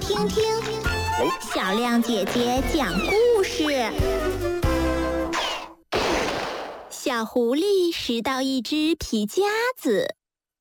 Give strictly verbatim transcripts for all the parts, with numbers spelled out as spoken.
听听小亮姐姐讲故事。小狐狸拾到一只皮夹子。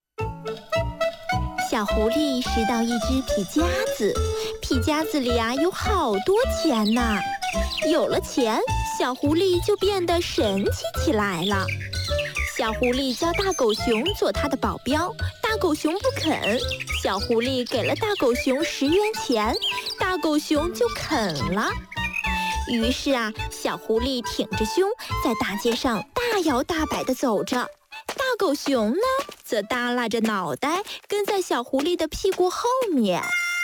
小狐狸拾到一只皮夹子，皮夹子里啊有好多钱呢。有了钱，小狐狸就变得神奇起来了。小狐狸叫大狗熊做它的保镖，大狗熊不肯。小狐狸给了大狗熊十元钱，大狗熊就肯了。于是啊，小狐狸挺着胸在大街上大摇大摆地走着，大狗熊呢则耷拉着脑袋跟在小狐狸的屁股后面。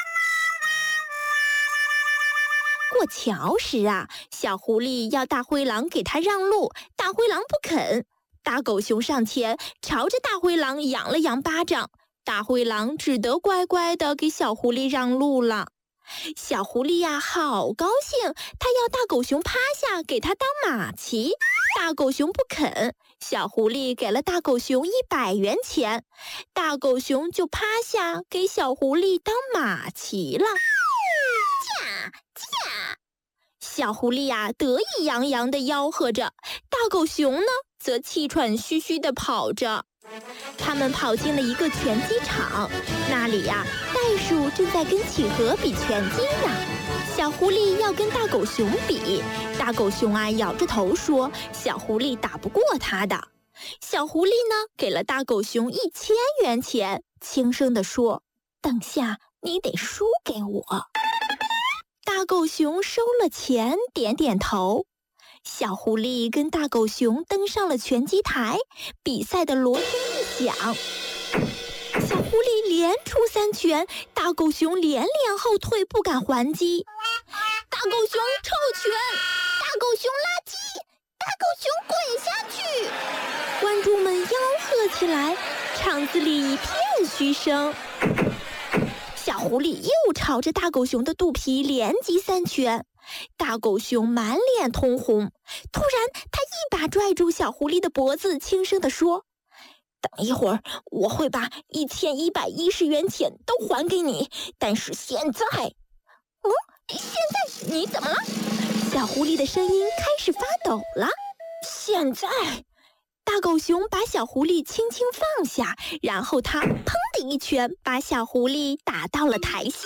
过桥时啊，小狐狸要大灰狼给它让路，大灰狼不肯。大狗熊上前朝着大灰狼扬了扬巴掌，大灰狼只得乖乖地给小狐狸让路了。小狐狸呀，好高兴，它要大狗熊趴下给它当马骑，大狗熊不肯。小狐狸给了大狗熊一百元钱，大狗熊就趴下给小狐狸当马骑了。驾驾！小狐狸呀，得意洋洋地吆喝着，大狗熊呢则气喘吁吁地跑着。他们跑进了一个拳击场，那里呀，袋鼠正在跟企鹅比拳击呢。小狐狸要跟大狗熊比，大狗熊啊摇着头说，小狐狸打不过他的。小狐狸呢给了大狗熊一千元钱，轻声地说，等下你得输给我。大狗熊收了钱，点点头。小狐狸跟大狗熊登上了拳击台，比赛的锣声一响，小狐狸连出三拳，大狗熊连连后退，不敢还击。大狗熊臭拳，大狗熊垃圾，大狗熊滚下去！观众们吆喝起来，场子里一片嘘声。小狐狸又朝着大狗熊的肚皮连击三拳，大狗熊满脸通红。突然他一把拽住小狐狸的脖子，轻声地说，等一会儿我会把一千一百一十元钱都还给你，但是现在嗯，现在你怎么了？小狐狸的声音开始发抖了。现在大狗熊把小狐狸轻轻放下，然后他砰的一拳把小狐狸打到了台下。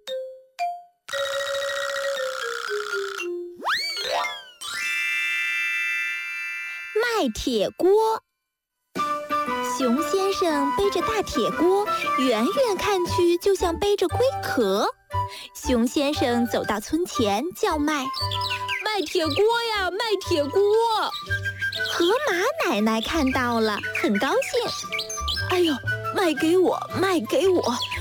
卖铁锅。熊先生背着大铁锅，远远看去就像背着龟壳。熊先生走到村前叫卖，卖铁锅呀，卖铁锅！河马奶奶看到了，很高兴。哎呦，卖给我，卖给我！